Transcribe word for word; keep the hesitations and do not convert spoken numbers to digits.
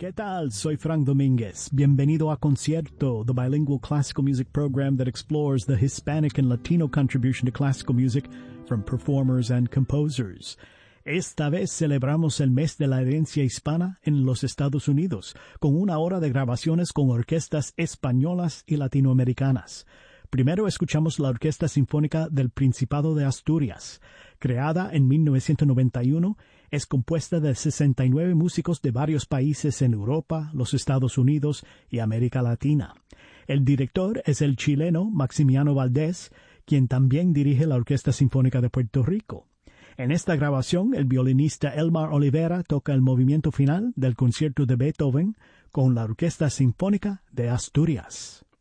¿Qué tal? Soy Frank Domínguez. Bienvenido a Concierto, the bilingual classical music program that explores the Hispanic and Latino contribution to classical music from performers and composers. Esta vez celebramos el mes de la herencia hispana en los Estados Unidos, con una hora de grabaciones con orquestas españolas y latinoamericanas. Primero escuchamos la Orquesta Sinfónica del Principado de Asturias. Creada en mil novecientos noventa y uno, es compuesta de sesenta y nueve músicos de varios países en Europa, los Estados Unidos y América Latina. El director es el chileno Maximiano Valdés, quien también dirige la Orquesta Sinfónica de Puerto Rico. En esta grabación, el violinista Elmar Olivera toca el movimiento final del concierto de Beethoven con la Orquesta Sinfónica de Asturias.